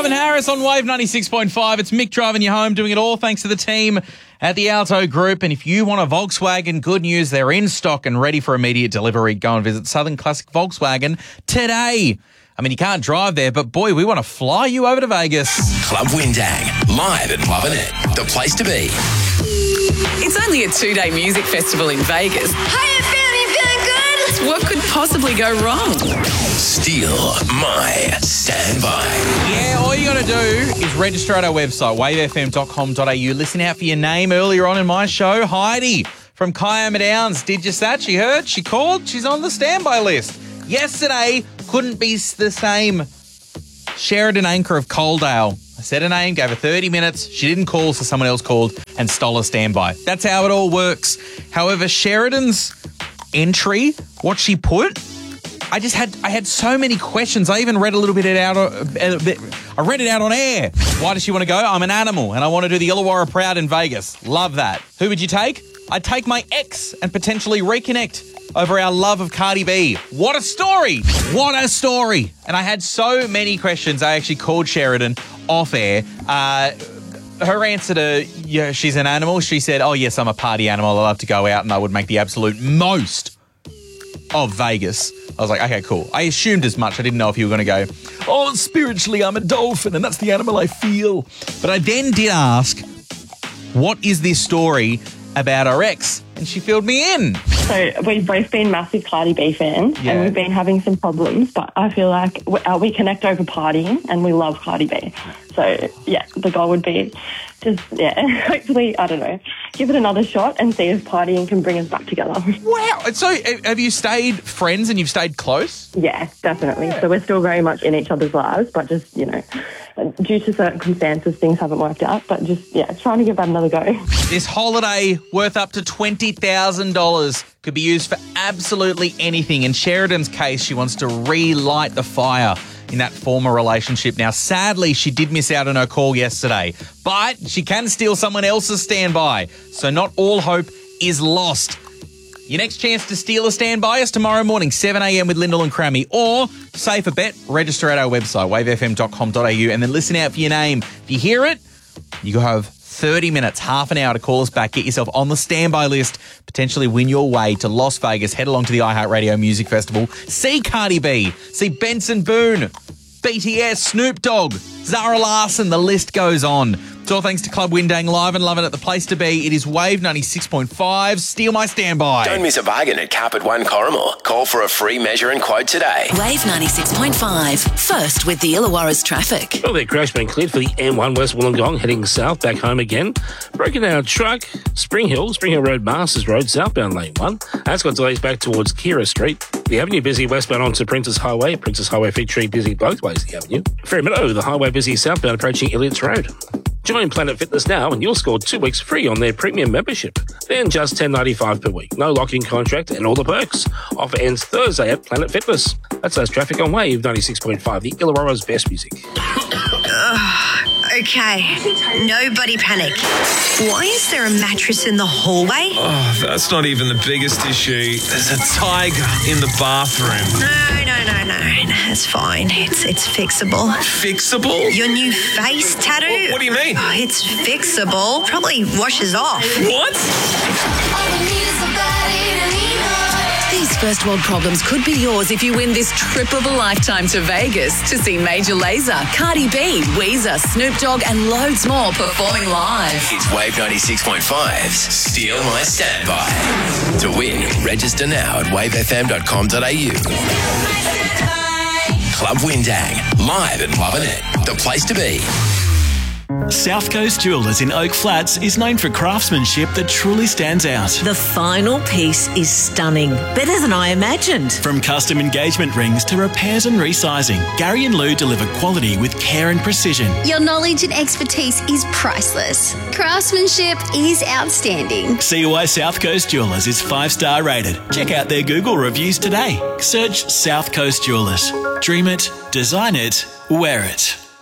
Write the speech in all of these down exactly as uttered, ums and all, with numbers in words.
Calvin Harris on Wave ninety-six point five. It's Mick driving you home, doing it all thanks to the team at the Alto Group. And if you want a Volkswagen, good news, they're in stock and ready for immediate delivery. Go and visit Southern Classic Volkswagen today. I mean, you can't drive there, but boy, we want to fly you over to Vegas. Club Windang, live at Lovin' It, the place to be. It's only a two-day music festival in Vegas. How you feeling? You feeling good? What could possibly go wrong? Steal my standby. Yeah, all you got to do is register at our website, wave f m dot com dot a u. Listen out for your name earlier on in my show. Heidi from Kiama Downs did just that. She heard, she called, she's on the standby list. Yesterday couldn't be the same. Sheridan Anchor of Coaldale. I said her name, gave her thirty minutes. She didn't call, so someone else called and stole a standby. That's how it all works. However, Sheridan's entry, what she put, I just had I had so many questions. I even read a little bit it out. I read it out on air. Why does she want to go? I'm an animal and I want to do the Illawarra Proud in Vegas. Love that. Who would you take? I'd take my ex and potentially reconnect over our love of Cardi B. What a story. What a story. And I had so many questions. I actually called Sheridan off air. Uh, her answer to, yeah, she's an animal. She said, oh, yes, I'm a party animal. I love to go out and I would make the absolute most of Vegas. I was like, okay, cool. I assumed as much. I didn't know if you were going to go, oh, spiritually, I'm a dolphin and that's the animal I feel. But I then did ask, what is this story about our ex? And she filled me in. So we've both been massive Cardi B fans Yeah. and we've been having some problems, but I feel like we, uh, we connect over partying and we love Cardi B. So, yeah, the goal would be just, yeah, hopefully, I don't know, give it another shot and see if partying can bring us back together. Wow. So have you stayed friends and you've stayed close? Yeah, definitely. So we're still very much in each other's lives, but just, you know, due to circumstances, things haven't worked out. But just, yeah, trying to give that another go. This holiday worth up to twenty thousand dollars could be used for absolutely anything. In Sheridan's case, she wants to relight the fire in that former relationship. Now, sadly, she did miss out on her call yesterday, but she can steal someone else's standby. So not all hope is lost. Your next chance to steal a standby is tomorrow morning, seven a m with Lyndall and Crammy. Or, safer bet, register at our website, wave f m dot com dot a u, and then listen out for your name. If you hear it, you have thirty minutes, half an hour to call us back, get yourself on the standby list, potentially win your way to Las Vegas, head along to the iHeartRadio Music Festival, see Cardi B, see Benson Boone, B T S, Snoop Dogg, Zara Larsson, the list goes on. It's all thanks to Club Windang, live and loving it, the place to be. It is Wave ninety-six point five. Steal my standby. Don't miss a bargain at Carpet One Corrimal. Call for a free measure and quote today. Wave ninety-six point five. First with the Illawarra's traffic. Well, their crash been cleared for the M one West Wollongong, heading south back home again. Broken down truck, Spring Hill, Spring Hill Road, Masters Road, southbound lane one. That's got delays back towards Kira Street. The avenue busy westbound onto Princess Highway. Princess Highway featuring busy both ways the avenue. Ferry Meadow, the highway busy southbound approaching Elliots Road. Join Planet Fitness now and you'll score two weeks free on their premium membership. Then just ten dollars ninety-five per week. No lock-in contract and all the perks. Offer ends Thursday at Planet Fitness. That's us traffic on Wave ninety-six point five, the Illawarra's best music. Okay, nobody panic. Why is there a mattress in the hallway? Oh, that's not even the biggest issue. There's a tiger in the bathroom. No, no, no, no. It's fine. It's it's fixable. Fixable? Your new face tattoo? What, what do you mean? Oh, it's fixable. Probably washes off. What? These first world problems could be yours if you win this trip of a lifetime to Vegas to see Major Lazer, Cardi B, Weezer, Snoop Dogg and loads more performing live. It's Wave ninety-six point five's Steal My Standby. To win, register now at wave f m dot com dot a u. Club Windang, live and loving it. The place to be. South Coast Jewellers in Oak Flats is known for craftsmanship that truly stands out. The final piece is stunning. Better than I imagined. From custom engagement rings to repairs and resizing, Gary and Lou deliver quality with care and precision. Your knowledge and expertise is priceless. Craftsmanship is outstanding. See why South Coast Jewellers is five-star rated. Check out their Google reviews today. Search South Coast Jewellers. Dream it, design it, wear it.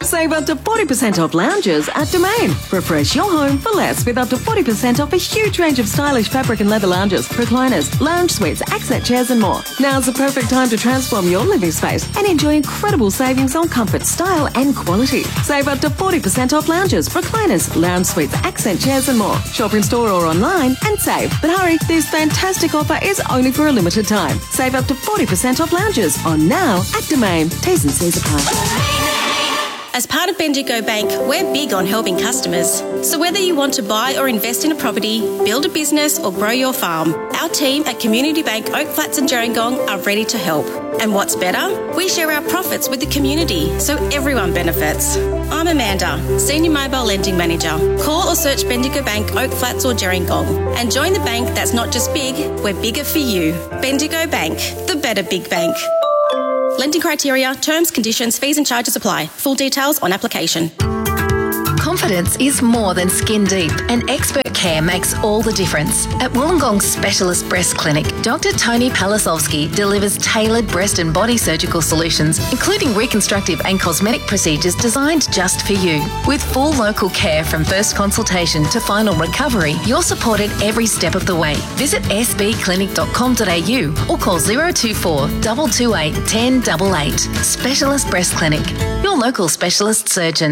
Save up to forty percent off lounges at Domain. Refresh your home for less with up to forty percent off a huge range of stylish fabric and leather lounges, recliners, lounge suites, accent chairs and more. Now's the perfect time to transform your living space and enjoy incredible savings on comfort, style and quality. Save up to forty percent off lounges, recliners, lounge suites, accent chairs and more. Shop in store or online and save. But hurry, this fantastic offer is only for a limited time. Save up to forty percent off lounges on now at Domain. T's and C's apply. As part of Bendigo Bank, we're big on helping customers. So whether you want to buy or invest in a property, build a business or grow your farm, our team at Community Bank Oak Flats and Gerringong are ready to help. And what's better? We share our profits with the community, so everyone benefits. I'm Amanda, Senior Mobile Lending Manager. Call or search Bendigo Bank Oak Flats or Gerringong and join the bank that's not just big, we're bigger for you. Bendigo Bank, the better big bank. Lending criteria, terms, conditions, fees and charges apply. Full details on application. Confidence is more than skin deep, and expert care makes all the difference. At Wollongong Specialist Breast Clinic, Doctor Tony Palasovsky delivers tailored breast and body surgical solutions, including reconstructive and cosmetic procedures designed just for you. With full local care from first consultation to final recovery, you're supported every step of the way. Visit s b clinic dot com dot a u or call zero two four, two two eight, one zero eight eight. Specialist Breast Clinic, your local specialist surgeon.